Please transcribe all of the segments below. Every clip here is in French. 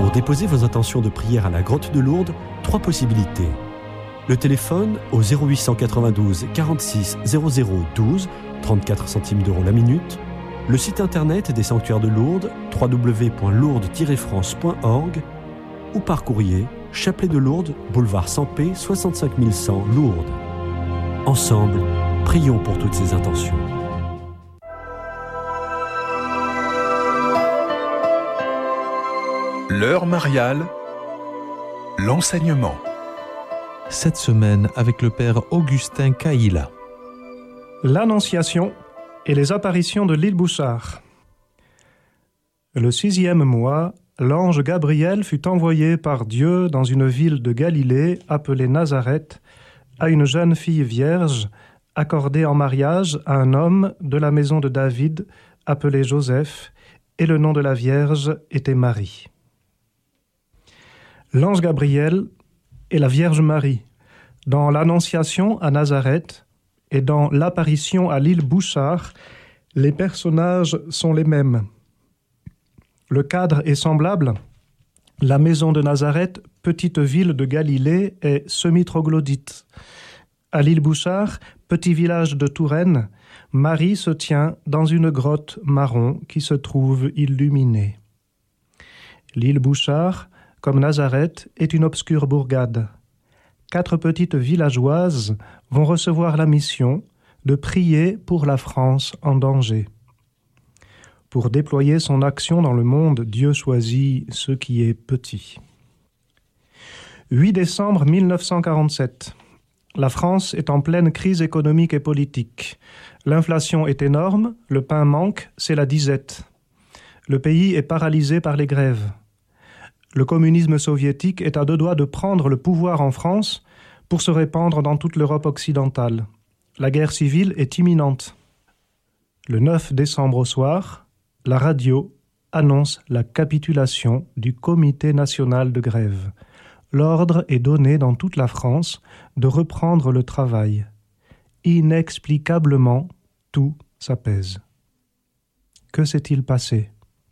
Pour déposer vos intentions de prière à la grotte de Lourdes, 3 possibilités. Le téléphone au 0892 46 00 12, 34 centimes d'euros la minute. Le site internet des sanctuaires de Lourdes, www.lourdes-france.org, ou par courrier, Chapelet de Lourdes, boulevard Sampé, 65 100 Lourdes. Ensemble, prions pour toutes ces intentions. L'heure mariale, l'enseignement. Cette semaine avec le père Augustin Caïla. L'Annonciation et les apparitions de l'île Bouchard. Le 6e mois, l'ange Gabriel fut envoyé par Dieu dans une ville de Galilée appelée Nazareth à une jeune fille vierge accordée en mariage à un homme de la maison de David appelé Joseph, et le nom de la Vierge était Marie. L'ange Gabriel et la Vierge Marie, dans l'Annonciation à Nazareth et dans l'apparition à l'île Bouchard, les personnages sont les mêmes. Le cadre est semblable. La maison de Nazareth, petite ville de Galilée, est semi-troglodyte. À l'île Bouchard, petit village de Touraine, Marie se tient dans une grotte marron qui se trouve illuminée. L'île Bouchard, comme Nazareth, est une obscure bourgade. 4 petites villageoises vont recevoir la mission de prier pour la France en danger. Pour déployer son action dans le monde, Dieu choisit ce qui est petit. 8 décembre 1947. La France est en pleine crise économique et politique. L'inflation est énorme, le pain manque, c'est la disette. Le pays est paralysé par les grèves. Le communisme soviétique est à 2 doigts de prendre le pouvoir en France pour se répandre dans toute l'Europe occidentale. La guerre civile est imminente. Le 9 décembre au soir, la radio annonce la capitulation du Comité national de grève. L'ordre est donné dans toute la France de reprendre le travail. Inexplicablement, tout s'apaise. Que s'est-il passé ?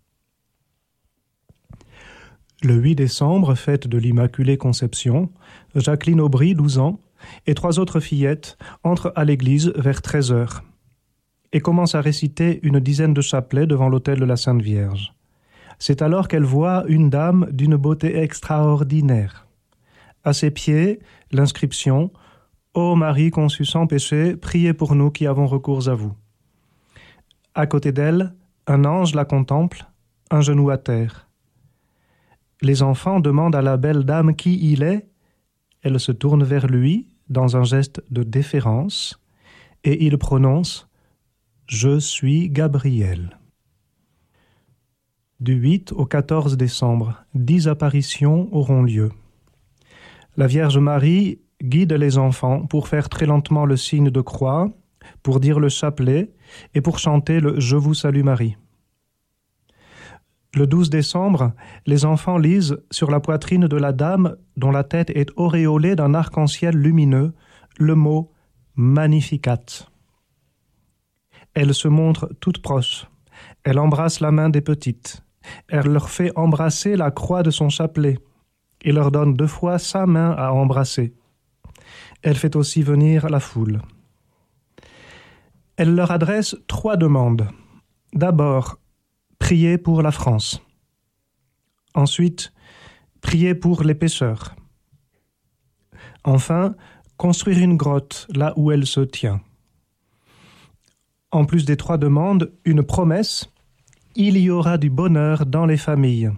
Le 8 décembre, fête de l'Immaculée Conception, Jacqueline Aubry, 12 ans, et 3 autres fillettes entrent à l'église vers 13h et commencent à réciter une dizaine de chapelets devant l'autel de la Sainte Vierge. C'est alors qu'elles voient une dame d'une beauté extraordinaire. À ses pieds, l'inscription « Ô Marie conçue sans péché, priez pour nous qui avons recours à vous ». À côté d'elle, un ange la contemple, un genou à terre. Les enfants demandent à la belle dame qui il est. Elle se tourne vers lui dans un geste de déférence et il prononce « Je suis Gabriel ». Du 8 au 14 décembre, 10 apparitions auront lieu. La Vierge Marie guide les enfants pour faire très lentement le signe de croix, pour dire le chapelet et pour chanter le « Je vous salue Marie ». Le 12 décembre, les enfants lisent sur la poitrine de la dame dont la tête est auréolée d'un arc-en-ciel lumineux le mot « Magnificat ». Elle se montre toute proche. Elle embrasse la main des petites. Elle leur fait embrasser la croix de son chapelet et leur donne 2 fois sa main à embrasser. Elle fait aussi venir la foule. Elle leur adresse 3 demandes. D'abord, prier pour la France. Ensuite, prier pour les pécheurs. Enfin, construire une grotte là où elle se tient. En plus des 3 demandes, une promesse, il y aura du bonheur dans les familles.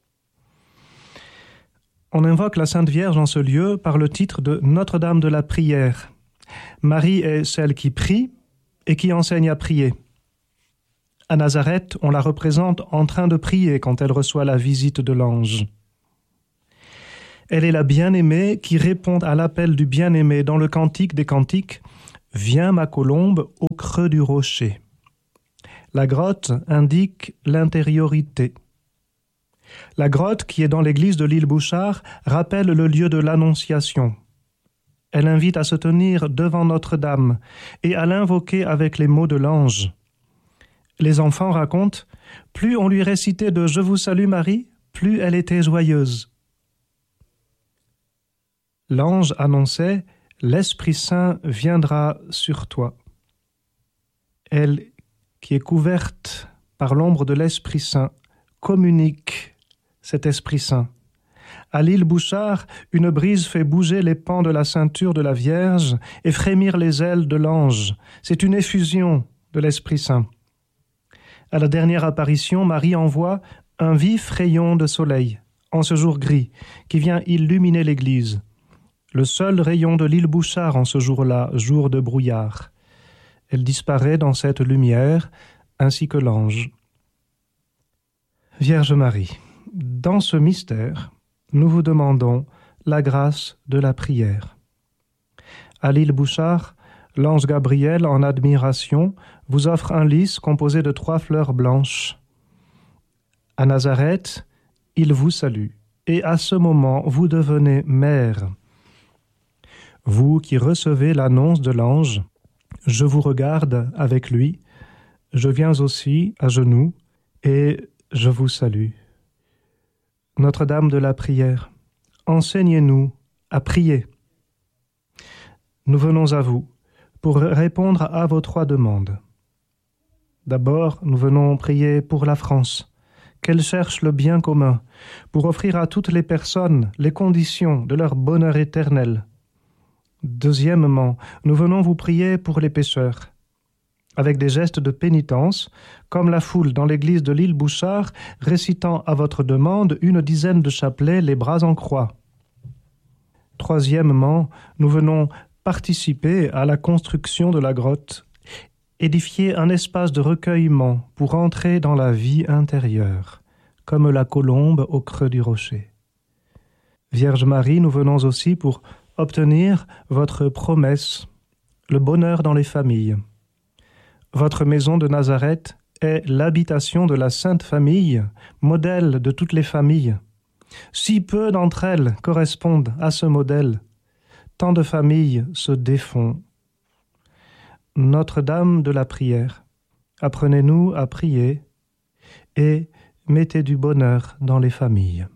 On invoque la Sainte Vierge en ce lieu par le titre de Notre-Dame de la Prière. Marie est celle qui prie et qui enseigne à prier. À Nazareth, on la représente en train de prier quand elle reçoit la visite de l'ange. Elle est la bien-aimée qui répond à l'appel du bien-aimé dans le Cantique des Cantiques « Viens ma colombe au creux du rocher ». La grotte indique l'intériorité. La grotte, qui est dans l'église de l'île Bouchard, rappelle le lieu de l'Annonciation. Elle invite à se tenir devant Notre-Dame et à l'invoquer avec les mots de l'ange. Les enfants racontent, plus on lui récitait de « Je vous salue Marie », plus elle était joyeuse. L'ange annonçait « L'Esprit Saint viendra sur toi ». Elle, qui est couverte par l'ombre de l'Esprit Saint, communique cet Esprit Saint. À l'île Bouchard, une brise fait bouger les pans de la ceinture de la Vierge et frémir les ailes de l'ange. C'est une effusion de l'Esprit Saint. À la dernière apparition, Marie envoie un vif rayon de soleil, en ce jour gris, qui vient illuminer l'église. Le seul rayon de l'île Bouchard en ce jour-là, jour de brouillard. Elle disparaît dans cette lumière, ainsi que l'ange. Vierge Marie, dans ce mystère, nous vous demandons la grâce de la prière. À l'île Bouchard, l'ange Gabriel, en admiration, vous offre un lys composé de 3 fleurs blanches. À Nazareth, il vous salue, et à ce moment, vous devenez mère. Vous qui recevez l'annonce de l'ange, je vous regarde avec lui, je viens aussi à genoux, et je vous salue. Notre-Dame de la prière, enseignez-nous à prier. Nous venons à vous pour répondre à vos 3 demandes. D'abord, nous venons prier pour la France, qu'elle cherche le bien commun, pour offrir à toutes les personnes les conditions de leur bonheur éternel. Deuxièmement, nous venons vous prier pour les pécheurs, avec des gestes de pénitence, comme la foule dans l'église de l'île Bouchard, récitant à votre demande 10 de chapelets, les bras en croix. Troisièmement, nous venons participer à la construction de la grotte, édifier un espace de recueillement pour entrer dans la vie intérieure, comme la colombe au creux du rocher. Vierge Marie, nous venons aussi pour obtenir votre promesse, le bonheur dans les familles. Votre maison de Nazareth est l'habitation de la Sainte Famille, modèle de toutes les familles. Si peu d'entre elles correspondent à ce modèle, tant de familles se défont. Notre-Dame de la prière, apprenez-nous à prier et mettez du bonheur dans les familles.